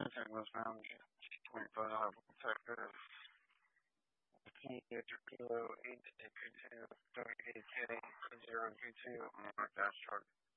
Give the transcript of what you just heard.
everything was found 25 detectives. Key Kilo 8 P2 WAK 0P2 on my dash chart.